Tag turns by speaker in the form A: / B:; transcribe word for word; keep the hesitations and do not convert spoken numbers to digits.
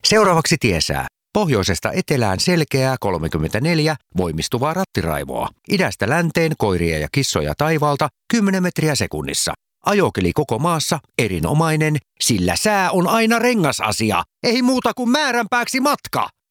A: Seuraavaksi tiesää. Pohjoisesta etelään selkeää kolmekymmentäneljä, voimistuvaa rattiraivoa. Idästä länteen koiria ja kissoja taivaalta kymmenen metriä sekunnissa. Ajokeli koko maassa erinomainen, sillä sää on aina rengasasia. Ei muuta kuin määränpääksi matka.